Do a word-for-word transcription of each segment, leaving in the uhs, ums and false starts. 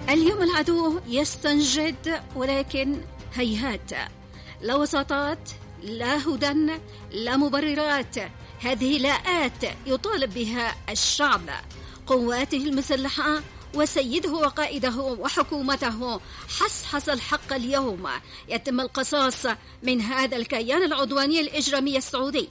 اليوم العدو يستنجد، ولكن هيهات، لا وساطات، لا هدى، لا مبررات. هذه لاءات يطالب بها الشعب، قواته المسلحة وسيده وقائده وحكومته. حصحص الحق اليوم، يتم القصاص من هذا الكيان العدواني الإجرامي السعودي.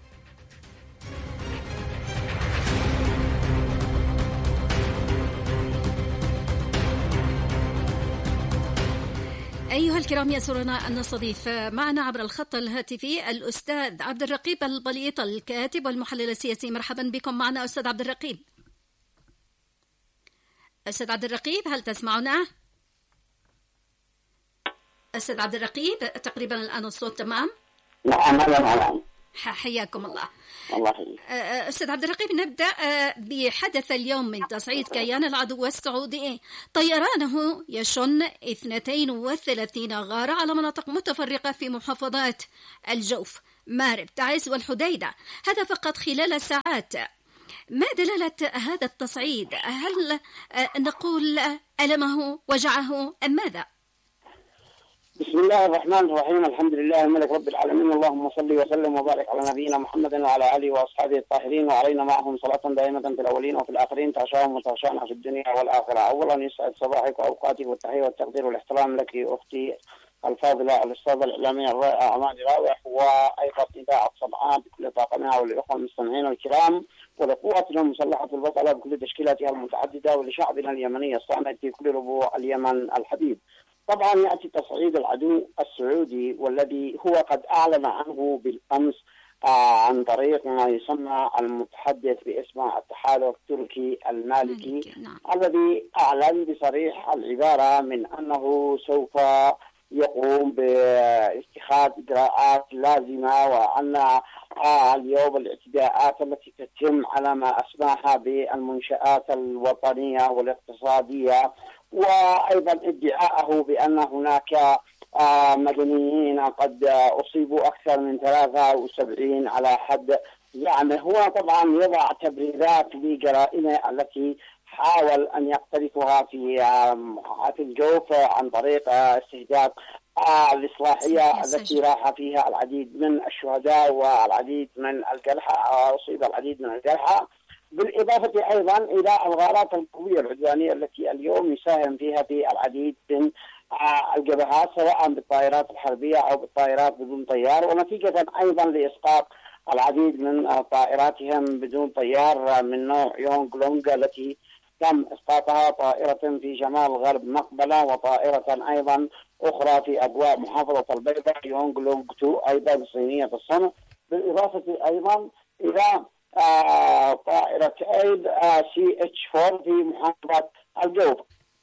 أيها الكرام، يسرنا أن نستضيف معنا عبر الخط الهاتفي الأستاذ عبد الرقيب البليط، الكاتب والمحلل السياسي. مرحبا بكم معنا أستاذ عبد الرقيب. أستاذ عبد الرقيب، هل تسمعنا؟ أستاذ عبد الرقيب، تقريبا الآن الصوت تمام؟ نعم نعم. حياكم الله. الله يحييك. أستاذ عبد الرقيب، نبدأ بحدث اليوم من تصعيد كيان العدو السعودي. طيرانه يشن اثنتين وثلاثين غارة على مناطق متفرقة في محافظات الجوف، مارب، تعز والحديدة، هذا فقط خلال ساعات. ما دلالة هذا التصعيد؟ هل نقول ألمه وجعه أم ماذا؟ بسم الله الرحمن الرحيم، الحمد لله الملك رب العالمين، اللهم صل وسلم وبارك على نبينا محمد وعلى آله وأصحابه الطاهرين، وعلينا معهم صلاة دائمة في الأولين وفي الآخرين تعشاهم وتعشانا في الدنيا والآخرة. أولا يسعد صباحك وأوقاتك والتحية والتقدير والاحترام لك أختي الفاضلة الأستاذة الإعلامية الرائعة أمان راوح، وأيضا إذاعة صبعان بكل طاقمها، والإخوة المستمعين الكرام، ولقواتنا المسلحة البطلة بكل تشكيلاتها المتعددة، ولشعبنا اليمني الصامت في كل ربوع اليمن الحبيب. طبعا يأتي تصعيد العدو السعودي، والذي هو قد أعلن عنه بالأمس آه عن طريق ما يسمى المتحدث باسم التحالف التركي المالكي، الذي أعلن بصريح العبارة من أنه سوف يقوم باتخاذ إجراءات لازمة، وأن آه اليوم الاعتداءات التي تتم على ما أسماها بالمنشآت الوطنية والاقتصادية، وأيضا ادعاءه بأن هناك آه مدنيين قد أصيبوا أكثر من ثلاثة وسبعين على حد زعمه. هو طبعا يضع تبريرات لجرائمه التي حاول أن يقترفها في آه في الجوف عن طريق آه استهداف آه الإصلاحية التي راح فيها العديد من الشهداء والعديد من الجرحى، أصيب العديد من الجرحى، بالإضافة أيضا إلى الغارات القوية العدوانية التي اليوم يساهم فيها في العديد من الجبهات، سواء بالطائرات الحربية أو بالطائرات بدون طيار، ونتيجة أيضا لإسقاط العديد من طائراتهم بدون طيار من نوع يونغ لونغ التي تم إسقاطها، طائرة في شمال غرب مقبلة، وطائرة أيضا أخرى في أجواء محافظة البيضاء يونغ لونغ اثنين أيضا صينية الصنع، بالإضافة أيضا إلى آه طائرة ايد آه سي اتش أربعة في محافظة الجوف.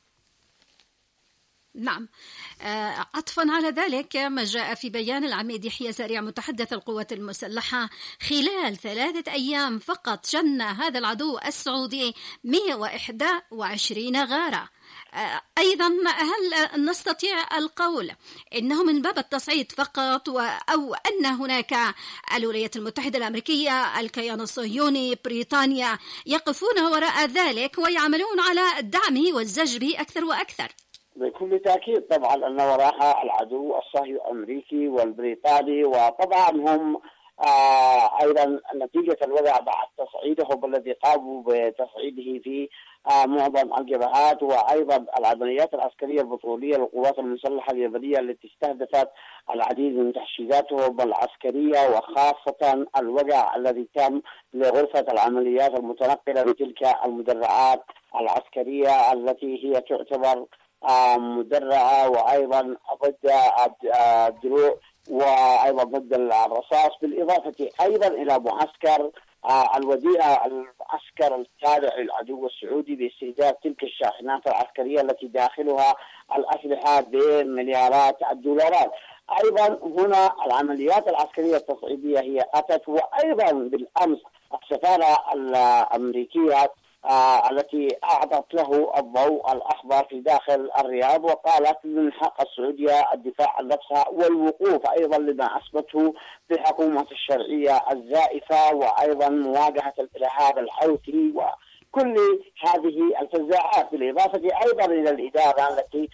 نعم، عطفا على ذلك ما جاء في بيان العميد يحيى سريع متحدث القوات المسلحة، خلال ثلاثة أيام فقط شن هذا العدو السعودي مئة وواحد وعشرين غارة. أيضا هل نستطيع القول إنه من باب التصعيد فقط، أو أن هناك الولايات المتحدة الأمريكية، الكيان الصهيوني، بريطانيا يقفون وراء ذلك ويعملون على دعمه والزج به أكثر وأكثر؟ بكل تأكيد طبعا أن وراءها العدو الصهيوني الأمريكي والبريطاني، وطبعا هم آه أيضا نتيجة الوضع بعد تصعيدهم الذي قاموا بتصعيده في آه معظم الجبهات، وأيضا العمليات العسكرية البطولية للقوات المسلحة اليمنية التي استهدفت العديد من تحشيداتهم العسكرية، وخاصة الوقع الذي تم لغرفة العمليات المتنقلة بتلك المدرعات العسكرية التي هي تعتبر آه مدرعة، وأيضا ضد الدروع وأيضا ضد الرصاص، بالإضافة أيضا إلى معسكر آه الوديعة، المعسكر التابع للعدو السعودي، باستهداف تلك الشاحنات العسكرية التي داخلها الأسلحة بمليارات الدولارات. أيضا هنا العمليات العسكرية التصعيدية هي أتت، وأيضا بالأمس السفارة الأمريكية آه التي أعطت له الضوء الأخضر في داخل الرياض، وقالت من حق السعودية الدفاع عن نفسها والوقوف أيضا لما أثبته في حكومة الشرعية الزائفة، وأيضا مواجهة الإرهاب الحوثي كل هذه الفزاعات، بالإضافة أيضا إلى الإدارة التي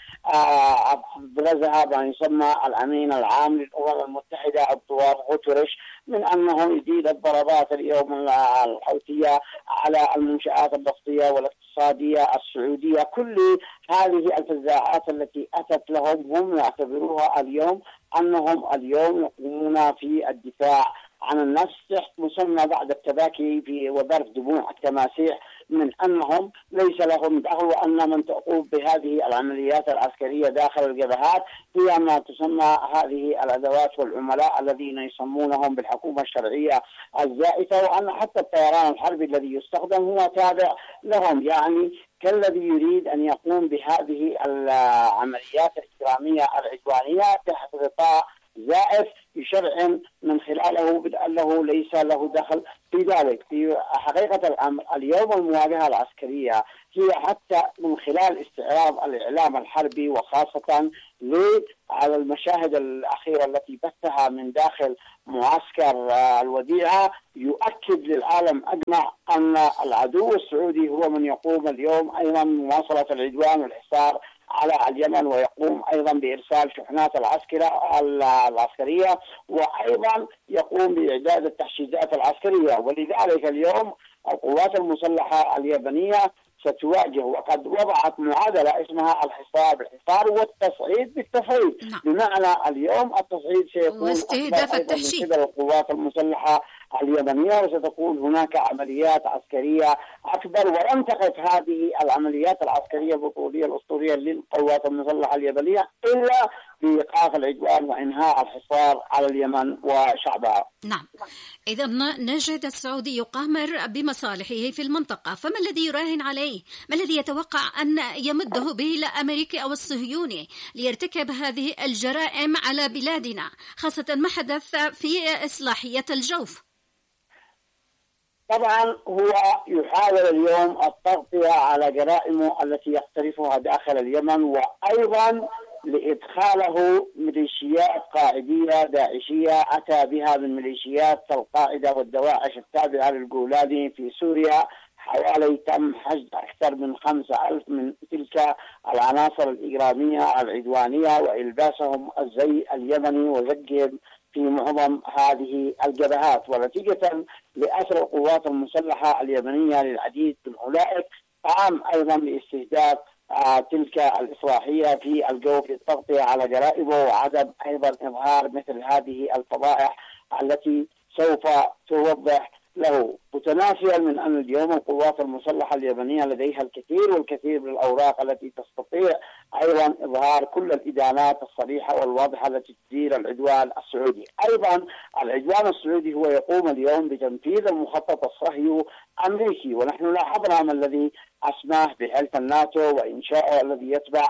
أبرزها ما يسمى الأمين العام للأمم المتحدة الدكتور غوتيريش من أنه يزيد الضربات اليوم الحوثية على المنشآت النفطية والاقتصادية السعودية. كل هذه الفزاعات التي أتت لهم هم يعتبروها اليوم أنهم اليوم يقومون في الدفاع عن النفس تحت مسمى بعد التباكي في وضرب دموع التماسيح من أنهم ليس لهم دخل، وأن من تقوم بهذه العمليات العسكرية داخل الجبهات هي ما تسمى هذه الأدوات والعملاء الذين يسمونهم بالحكومة الشرعية الزائفة، وأن حتى الطيران الحربي الذي يستخدم هو تابع لهم. يعني كالذي يريد أن يقوم بهذه العمليات الإجرامية العدوانية تحت غطاء زائف بشرع من خلاله بأنه ليس له دخل في ذلك. في حقيقة الأمر اليوم المواجهة العسكرية هي حتى من خلال استعراض الإعلام الحربي، وخاصة على المشاهد الأخيرة التي بثها من داخل معسكر الوديعة، يؤكد للعالم أجمع أن العدو السعودي هو من يقوم اليوم أيضا مواصلة العدوان والحصار على اليمن، ويقوم أيضا بإرسال شحنات العسكرة العسكرية، وأيضا يقوم بإعداد التحشيدات العسكرية. ولذلك اليوم القوات المسلحة اليابانية ستواجه، وقد وضعت معادلة اسمها الحصار بالحصار والتصعيد بالتصعيد. نعم. بمعنى اليوم التصعيد سيكون واستهداف التحشيد من قبل القوات المسلحة اليابانية، وستكون هناك عمليات عسكرية أكبر. ولم تقف هذه العمليات العسكرية البطولية الأسطورية للقوات المسلحة اليابانية إلا بإيقاف العدوان وإنهاء الحصار على اليمن وشعبها. نعم، إذا نجد السعودي يقامر بمصالحه في المنطقة، فما الذي يراهن عليه؟ ما الذي يتوقع أن يمده به الأمريكي أو الصهيوني ليرتكب هذه الجرائم على بلادنا، خاصة ما حدث في إصلاحية الجوف؟ طبعا هو يحاول اليوم التغطية على جرائمه التي يقترفها داخل اليمن، وأيضا لإدخاله ميليشيات قاعدية داعشية أتى بها من ميليشيات القاعدة والدواعش التابعة للجولاني في سوريا. حوالي تم حشد أكثر من خمسة ألف من تلك العناصر الإجرامية العدوانية وإلباسهم الزي اليمني وزجهم في معظم هذه الجبهات. ونتيجة لأسر القوات المسلحة اليمنية للعديد من أولئك قام أيضا باستهداف آه تلك الإصلاحية في الجوف للتغطية على جرائمه، وعدم أيضا إظهار مثل هذه الفضائح التي سوف توضح له، متنافيا من أن اليوم القوات المسلحة اليمنية لديها الكثير والكثير من الأوراق التي تستطيع أيضا إظهار كل الإدانات الصريحة والواضحة التي تدير العدوان السعودي. أيضا العدوان السعودي هو يقوم اليوم بتنفيذ المخطط الصهيوني أمريكي، ونحن لاحظنا ما الذي أسماه بحلف الناتو وإنشاءه الذي يتبع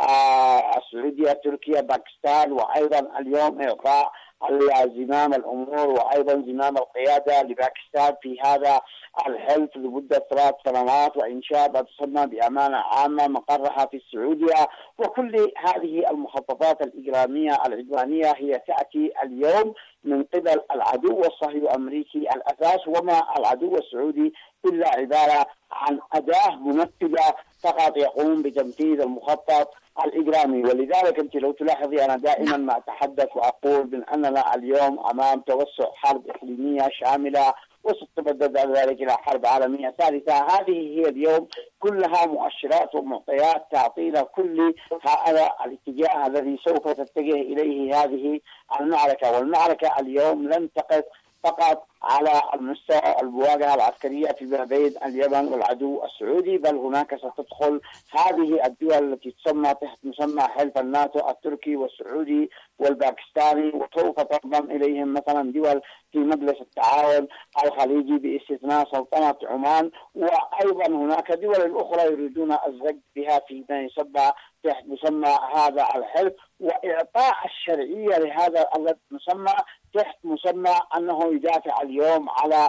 آه السعودية تركيا باكستان، وأيضا اليوم إعطاء زمام الأمور وأيضا زمام القيادة لباكستان في هذا الحلف لمدة ثلاث سنوات، وإنشاء ما تسمى بأمانة عامة مقرها في السعودية. وكل هذه المخططات الإجرامية العدوانية هي تأتي اليوم من قبل العدو الصهيوني الأمريكي الأساس، وما العدو السعودي إلا عبارة عن أداة منفذة فقط يقوم بتنفيذ المخطط الإجرامي. ولذلك أنت لو تلاحظي أنا دائما ما أتحدث وأقول من أننا اليوم أمام توسع حرب إقليمية شاملة وستتبدد ذلك إلى حرب عالمية ثالثة. هذه هي اليوم كلها مؤشرات ومعطيات تعطينا كل هذا الاتجاه الذي سوف تتجه إليه هذه المعركة. والمعركة اليوم لن تقف فقط على المستوى المواجهة العسكرية فيما بين اليمن والعدو السعودي، بل هناك ستدخل هذه الدول التي تسمى تحت مسمى حلف الناتو التركي والسعودي والباكستاني، وسوف تنضم إليهم مثلا دول في مجلس التعاون الخليجي باستثناء سلطنة عمان، وأيضا هناك دول أخرى يريدون الزج بها فيما يسمى تحت مسمى هذا الحلف، وإعطاء الشرعية لهذا الذي مسمى تحت مسمى أنه يدافع اليوم على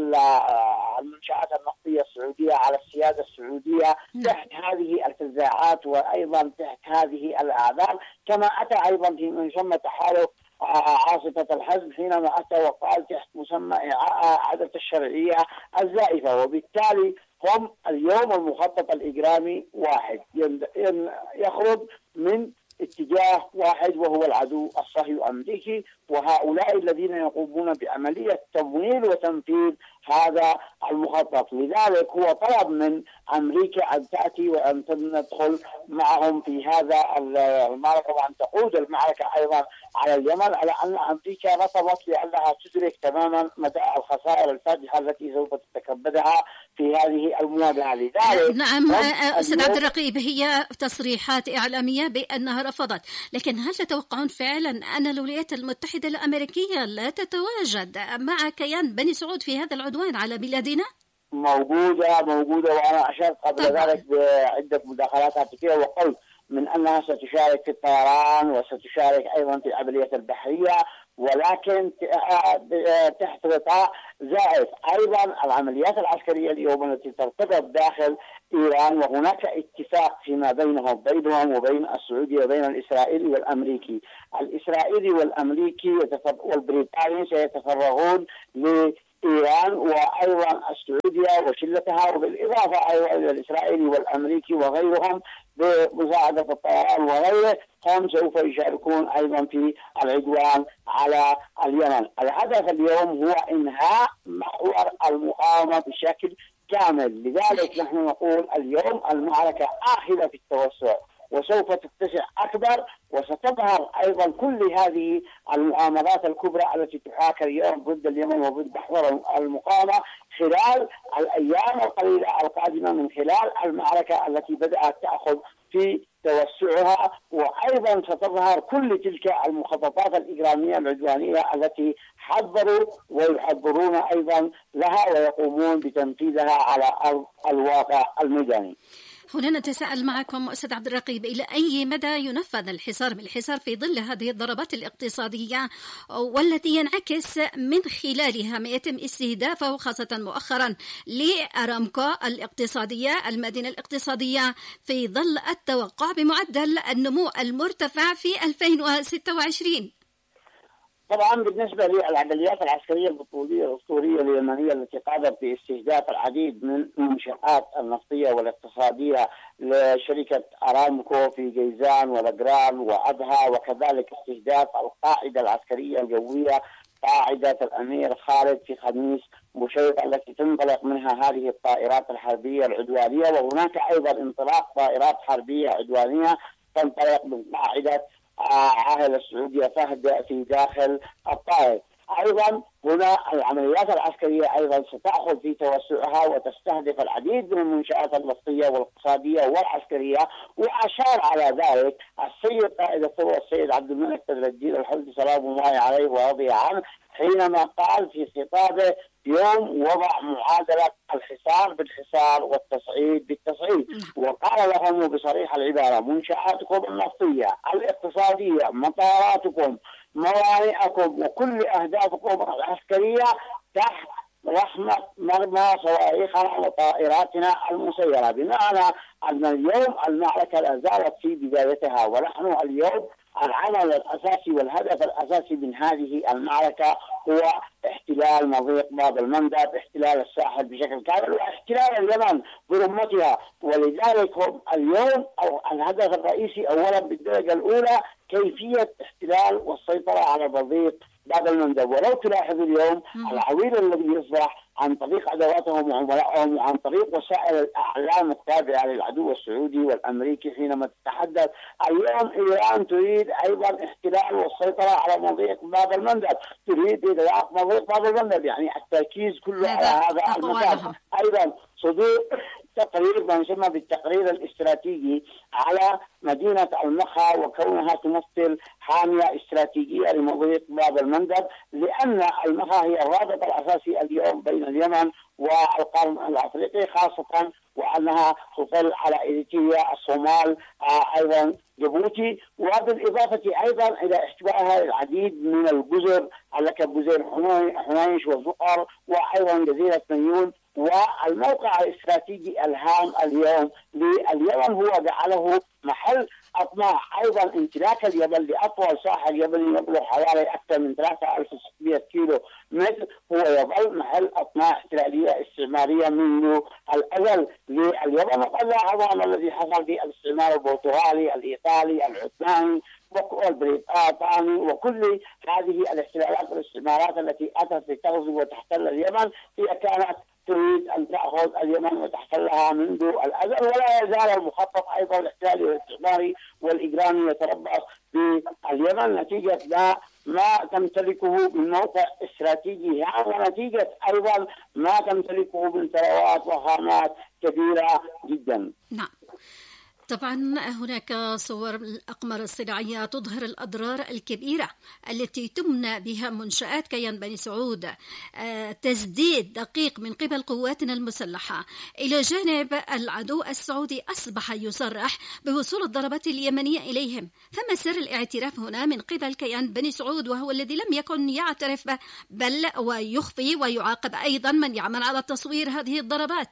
المنشآت النفطية السعودية، على السيادة السعودية تحت هذه الفزاعات وأيضا تحت هذه الأعذار. كما أتى أيضا في ما يسمى تحالف عاصفة الحزب حينما أتى وقال تحت مسمى إعادة الشرعية الزائفة. وبالتالي هم اليوم المخطط الإجرامي واحد يخرج من اتجاه واحد وهو العدو الصهيوني الأمريكي، وهؤلاء الذين يقومون بعملية تمويل وتنفيذ هذا المخطط. لذلك هو طلب من أمريكا أن تأتي وأن تدخل معهم في هذا المعركة وأن تقود المعركة أيضا على اليمن، على أن أمريكا رفضت لأنها تدرك تماما مدى الخسائر الفادحة التي سوف تتكبدها في هذه المواجهة. لذلك نعم أستاذ عبد الرقيب، هي تصريحات إعلامية بأنها رفضت، لكن هل تتوقعون فعلا أن الولايات المتحدة الأمريكية لا تتواجد مع كيان بني سعود في هذا العدوان على بلادنا؟ موجودة موجودة وأنا أشرت قبل ذلك بعدة مداخلات هاتفية وقلت من أنها ستشارك في الطيران وستشارك أيضا في العملية البحرية، ولكن تحت غطاء زائف. أيضا العمليات العسكرية اليوم التي ترتبط داخل إيران، وهناك اتفاق فيما بينهم بينهم وبين السعودي وبين الإسرائيلي والأمريكي. الإسرائيلي والأمريكي والبريطاني سيتفرغون لإيران، وأيضا السعودية وشلتها، وبالإضافة أيضا إلى الإسرائيلي والأمريكي وغيرهم بمساعدة الطيران وغيره، هم سوف يشاركون أيضا في العدوان على اليمن. الهدف اليوم هو إنهاء محور المقاومة بشكل كامل. لذلك نحن نقول اليوم المعركة آخذة في التوسع وسوف تتسع أكبر، وستظهر أيضا كل هذه المؤامرات الكبرى التي تحاك اليوم ضد اليمن وضد محور المقاومة خلال الأيام القليلة القادمة، من خلال المعركة التي بدأت تأخذ في توسعها. وأيضا ستظهر كل تلك المخططات الإجرامية العدوانية التي حضروا ويحضرون أيضا لها ويقومون بتنفيذها على أرض الواقع الميداني. هنا نتساءل معكم أستاذ عبد الرقيب، إلى أي مدى ينفذ الحصار بالحصار في ظل هذه الضربات الاقتصادية والتي ينعكس من خلالها ما يتم استهدافه خاصة مؤخرا لأرامكو الاقتصادية المدينة الاقتصادية في ظل التوقع بمعدل النمو المرتفع في ألفين وستة وعشرين؟ طبعا بالنسبة للعمليات العسكرية البطولية الأسطورية اليمنية التي قامت باستهداف العديد من المنشآت النفطية والاقتصادية لشركة أرامكو في جيزان ولجران وأبها، وكذلك استهداف القاعدة العسكرية الجوية قاعدة الأمير خالد في خميس بوشيط التي تنطلق منها هذه الطائرات الحربية العدوانية، وهناك أيضا انطلاق طائرات حربية عدوانية تنطلق من قاعدة عاهل السعودية فهد في داخل الطائف. أيضا هنا العمليات العسكرية أيضا ستأخذ في توسعها وتستهدف العديد من المنشآت النفطية والاقتصادية والعسكرية. وأشار على ذلك السيد قائد الثورة السيد عبد الملك بدر الدين الحوثي سلام الله عليه ورضي عنه حينما قال في خطابه يوم وضع معادلة الحصار بالحصار والتصعيد بالتصعيد، وقال لهم بصريح العبارة: منشآتكم النفطية الاقتصادية مطاراتكم موانئكم وكل أهدافكم العسكرية تحت رحمة مرمى صواريخنا وطائراتنا المسيرة. بمعنى أن اليوم المعركة لا زالت في بدايتها، ونحن اليوم العمل الأساسي والهدف الأساسي من هذه المعركة هو احتلال مضيق باب المندب، احتلال الساحل بشكل كامل، واحتلال اليمن برمتها. ولذلك هم اليوم أو الهدف الرئيسي أولا بالدرجة الأولى كيفية احتلال والسيطرة على مضيق باب المندب. ولو تلاحظ اليوم العويل الذي يصبح عن طريق أدواتهم وعملائهم وعن طريق وسائل الإعلام التابعة للعدو السعودي والأمريكي حينما تتحدث اليوم إيران تريد أيضا احتلال والسيطرة على مضيق باب المندب، تريد إغلاق مضيق باب المندب، يعني التركيز كله على هذا المكان. أيضا صدور تقرير ما يسمى بالتقرير الاستراتيجي على مدينة المخا وكونها تمثل حامية استراتيجية لمضيق باب المندب، لأن المخا هي الرابط الأساسي اليوم بين اليمن والقرن الأفريقي خاصة، وأنها تطل على إريتريا الصومال أيضا جيبوتي، وبالإضافة أيضا إلى احتوائها العديد من الجزر كجزير حنيش والزقر وأيضا جزيرة نيون. والموقع الاستراتيجي الهام اليوم لليمن هو جعله محل هل أطماع أيضا امتلاك اليمن لأطول ساحل يمني يبلغ حوالي أكثر من ثلاثة آلاف وستمائة كيلو متر هو يظل محل أطماع احتلالية استعمارية منذ الأزل لليمن، وقد لاحظنا الذي حصل في الاستعمار البرتغالي الإيطالي العثماني والبريطاني وكل هذه الاحتلالات والاستعمارات التي أتت لتغزو وتحتل اليمن هي كانت تريد أن تأخذ اليمن وتحتلها منذ الأزل، ولا يزال المخطط أيضا الاحتلالي والاستعماري والإجرامي يتربص باليمن نتيجة ما ما تمتلكه من موقع استراتيجي هام، ونتيجة أيضا ما تمتلكه من ثروات وخامات كبيرة جدا. نعم. طبعا هناك صور الأقمار الصناعية تظهر الأضرار الكبيرة التي تمنع بها منشآت كيان بني سعود، تسديد دقيق من قبل قواتنا المسلحة. إلى جانب العدو السعودي أصبح يصرح بوصول الضربات اليمنية إليهم، فما سر الاعتراف هنا من قبل كيان بني سعود وهو الذي لم يكن يعترف به بل ويخفي ويعاقب أيضا من يعمل على تصوير هذه الضربات؟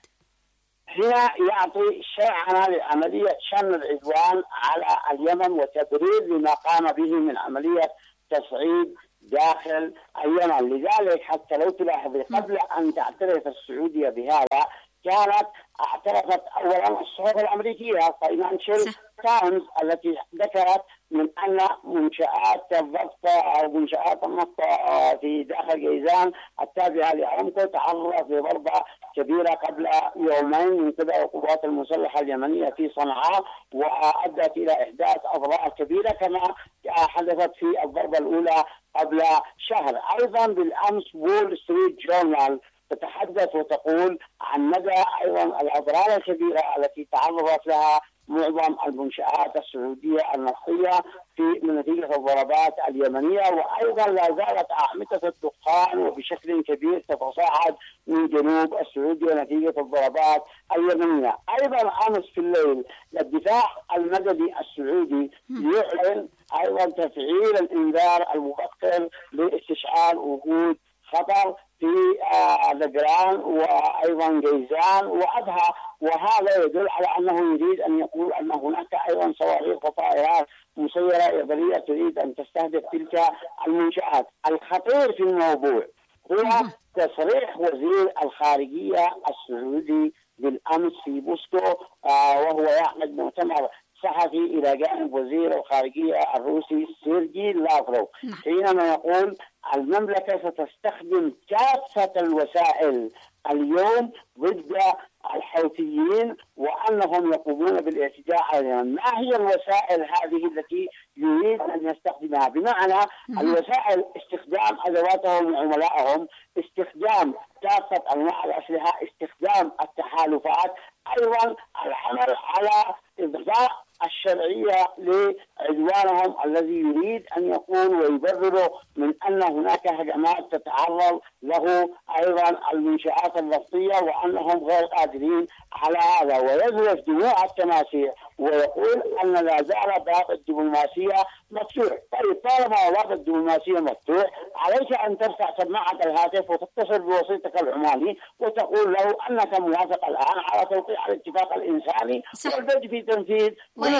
هنا يعطي شرعنا لعملية شن العدوان على اليمن وتبرير لما قام به من عملية تصعيد داخل اليمن. لذلك حتى لو تلاحظي قبل أن تعترف السعودية بهذا كانت اعترفت أولا الصحف الأمريكية فاينانشال تايمز التي ذكرت من أن منشآت الضبط أو منشآت النفط في داخل جيزان التابعة لأرامكو تعرضت لضربة كبيرة قبل يومين من قبل القوات المسلحة اليمنية في صنعاء، وأدت إلى إحداث أضرار كبيرة كما حدثت في الضربة الأولى قبل شهر. أيضا بالأمس وول ستريت جورنال تتحدث وتقول عن مدى أيضا الأضرار الكبيرة التي تعرضت لها معظم المنشآت السعودية النفطية في نتيجة الضربات اليمنية، وأيضا لا زالت أعمدة الدخان وبشكل كبير تتصاعد من جنوب السعودية نتيجة الضربات اليمنية. أيضا أمس في الليل الدفاع المدني السعودي يعلن أيضا تفعيل الإنذار المبكر لاستشعار وجود خطر في ذقران وأيضا جيزان وأبها، وهذا يدل على أنه يريد أن يقول أن هناك أيضا صواريخ وطائرات مسيرة يابانية تريد أن تستهدف تلك المنشآت. الخطير في الموضوع هو تصريح وزير الخارجية السعودي بالأمس في موسكو وهو يعقد مؤتمر صحفي إلى جانب وزير الخارجية الروسي سيرجي لافروف حينما يقول المملكة ستستخدم كافة الوسائل اليوم ضد الحوثيين وأنهم يقومون بالاعتداء عليهم. ما هي الوسائل هذه التي يريد أن يستخدمها؟ بمعنى الوسائل استخدام أدواتهم وعملائهم، استخدام كافة أنواع الأسلحة، استخدام التحالفات، أيضا العمل على إضفاء الشرعية لعدوانهم الذي يريد أن يقول ويبرر من أن هناك هجمات تتعرض له أيضا المنشآت النفطية وأنهم غير قادرين على هذا، ويزرف دموع التماسيح ويقول أن لا زال باب الدبلوماسية مفتوح. طيب طالما باب الدبلوماسية مفتوح عليك أن ترفع سماعة الهاتف وتتصل بوسيطك العماني وتقول له أنك موافق الآن على توقيع الاتفاق الإنساني والبدء في تنفيذ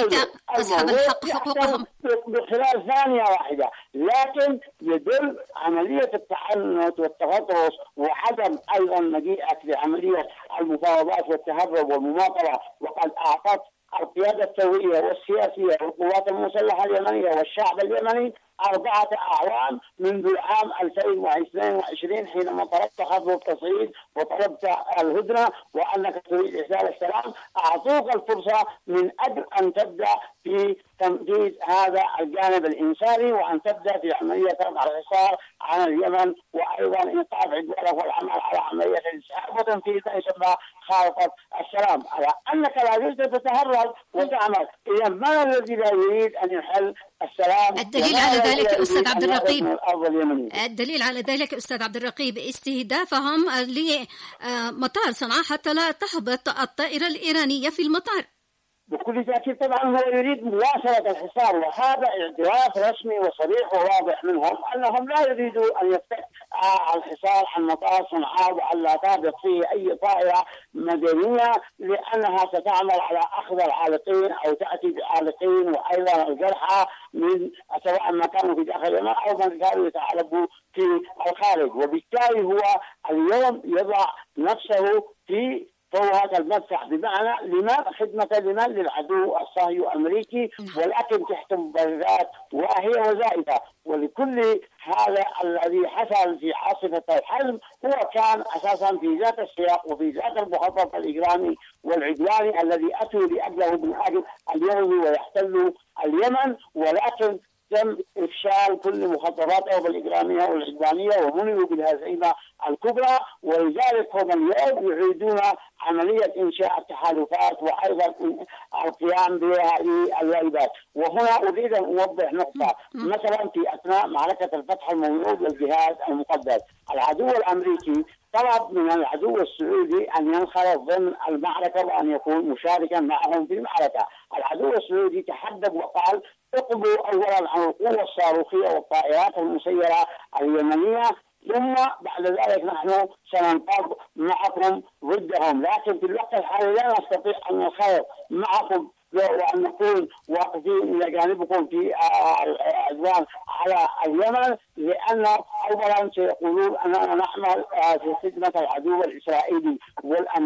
أصحاب الحق حقوقهم بخلال ثانية واحدة. لكن يدل عملية التعنت والتغطرس وعدم أيضا مجيئك لعملية المفاوضات والتهرب والمماطلة، وقد أعطت القيادة الثورية والسياسية والقوات المسلحة اليمنية والشعب اليمني أربعة أعوام منذ العام ألفين واثنين وعشرين حينما طلبت خفض التصعيد وطلبت الهدنة وأنك تريد إرسال السلام، أعطوك الفرصة من أجل أن تبدأ في تنفيذ هذا الجانب الإنساني وأن تبدأ في عملية رفع الحصار عن اليمن وأيضا إيقاف عدوانك والعمل على عملية الإنسان وتنفيذ ما يسمى خارطة السلام، على أنك لا يوجد تتهرب وتعمل. إذا من الذي لا يريد أن يحل السلام؟ الدليل على ذلك أستاذ عبد الرقيب الدليل على ذلك أستاذ عبد الرقيب استهدافهم لمطار صنعاء حتى لا تهبط الطائرة الإيرانية في المطار. بكل تأكيد طبعا هو يريد مواصلة الحصار، وهذا اعتراف رسمي وصريح وواضح منهم أنهم لا يريدوا أن يفتح الحصار عن مطار صنعاء وأن لا تهبط فيه أي طائرة مدنية، لأنها ستعمل على أخذ العالقين أو تأتي بعالقين وأيضا الجرحى من سواء ما كانوا في داخل اليمن أو من كانوا يتعالجوا في الخارج. وبالتالي هو اليوم يضع نفسه في فوهة المدفع، بمعنى لمن خدمة لمن للعدو الصهيوني الأمريكي، ولكن تحت مبررات واهية وزائدة. ولكل هذا الذي حصل في عاصفة الحلم هو كان أساسا في ذات السياق وفي ذات المخطط الإجرامي والعدواني الذي أتوا لأجله من أجل أن يغزوا ويحتلوا اليمن، ولكن تم إفشال كل مخططاتهم الإجرامية والعدوانية ومنعوا بالهزيمة الكبرى. ولذلك هم اليوم يريدون عملية إنشاء التحالفات وأيضا القيام بهذه الواجبات. وهنا أريد أن أوضح نقطة، مثلا في أثناء معركة الفتح الموعود للجهاد المقدس العدو الأمريكي طلب من العدو السعودي أن ينخرط ضمن المعركة وأن يكون مشاركا معهم في المعركة. العدو السعودي تحدث وقال اقضوا أولا عن القوة الصاروخية والطائرات المسيرة اليمنية، ثم بعد ذلك نحن سننقض معكم ضدهم. لكن في الوقت الحالي لا نستطيع أن ننخرط معكم وأن نكون واقفين إلى جانبكم في العدوان على اليمن، لأن أولا سيقولون أننا نعمل في خدمة العدو الإسرائيلي والأمريكي.